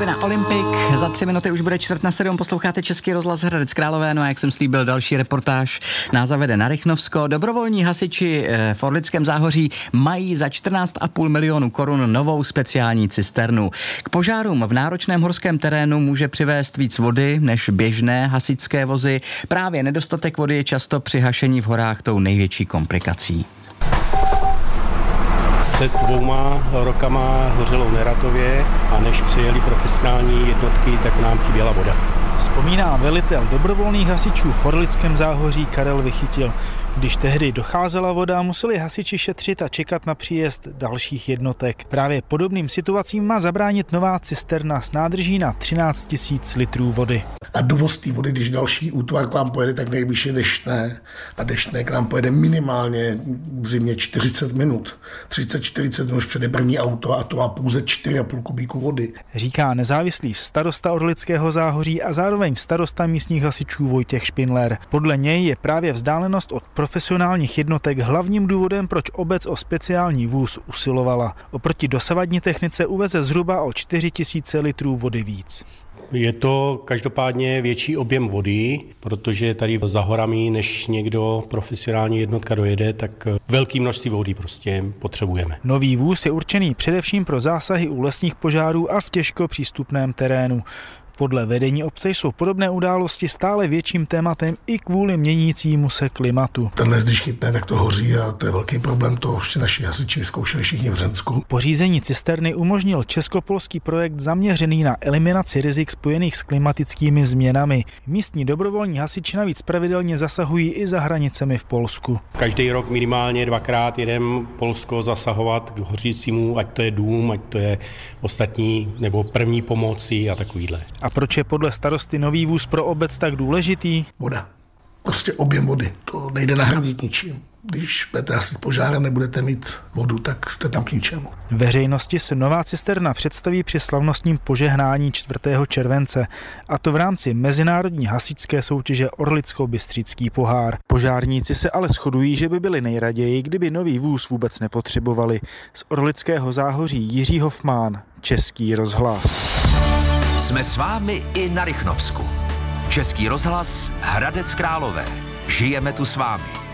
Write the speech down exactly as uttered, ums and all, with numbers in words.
Skupina Olympik. Za tři minuty už bude čtvrt na sedm. Posloucháte Český rozhlas Hradec Králové. No a jak jsem slíbil, další reportáž nás zavede na Rychnovsko. Dobrovolní hasiči v Orlickém Záhoří mají za čtrnáct a půl milionu korun novou speciální cisternu. K požárům v náročném horském terénu může přivést víc vody než běžné hasičské vozy. Právě nedostatek vody je často při hašení v horách tou největší komplikací. Před dvouma rokama hořelo v Neratově a než přijeli profesionální jednotky, tak nám chyběla voda. Vzpomíná velitel dobrovolných hasičů v Orlickém Záhoří Karel Vychytil. Když tehdy docházela voda, museli hasiči šetřit a čekat na příjezd dalších jednotek. Právě podobným situacím má zabránit nová cisterna s nádrží na třináct tisíc litrů vody. A dovoz té vody, když další útvar k vám pojede, tak nejvíc je Deštné. A Deštné k nám pojede minimálně v zimě čtyřicet minut. třicet čtyřicet minut přede první auto a to má pouze čtyři a půl kubíku vody. Říká nezávislý starosta Orlického Záhoří a zároveň starosta místních hasičů Vojtěch Špindler. Podle něj je právě vzdálenost od profesionálních jednotek hlavním důvodem, proč obec o speciální vůz usilovala. Oproti dosavadní technice uveze zhruba o čtyři tisíce litrů vody víc. Je to každopádně větší objem vody, protože tady za horami, než někdo profesionální jednotka dojede, tak velké množství vody prostě potřebujeme. Nový vůz je určený především pro zásahy u lesních požárů a v těžko přístupném terénu. Podle vedení obce jsou podobné události stále větším tématem i kvůli měnícímu se klimatu. Ten les, když chytne, tak to hoří a to je velký problém, to už si naši hasiči vyzkoušeli všichni v Řensku. Pořízení cisterny umožnil českopolský projekt zaměřený na eliminaci rizik spojených s klimatickými změnami. Místní dobrovolní hasiči navíc pravidelně zasahují i za hranicemi v Polsku. Každý rok minimálně dvakrát jedem Polsko zasahovat k hořícímu, ať to je dům, ať to je ostatní nebo první pomoci a takovýhle. A proč je podle starosty nový vůz pro obec tak důležitý? Voda. Prostě objem vody. To nejde nahradit ničím. Když budete hasit požár a nebudete mít vodu, tak jste tam k ničemu. Veřejnosti se nová cisterna představí při slavnostním požehnání čtvrtého července, a to v rámci mezinárodní hasičské soutěže Orlicko-Bystřický pohár. Požárníci se ale shodují, že by byli nejraději, kdyby nový vůz vůbec nepotřebovali. Z Orlického Záhoří Jiří Hofmán, Český rozhlas. Jsme s vámi i na Rychnovsku. Český rozhlas Hradec Králové. Žijeme tu s vámi.